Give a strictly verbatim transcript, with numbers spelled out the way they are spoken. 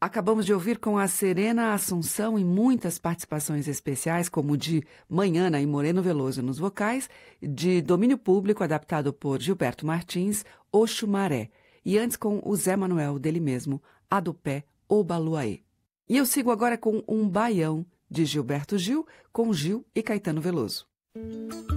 Acabamos de ouvir com a Serena Assunção e muitas participações especiais, como de Manhana e Moreno Veloso nos vocais, de domínio público adaptado por Gilberto Martins, Oxumaré, e antes com o Zé Manuel dele mesmo, A do Pé, O Baluaê. E eu sigo agora com Um Baião, de Gilberto Gil, com Gil e Caetano Veloso.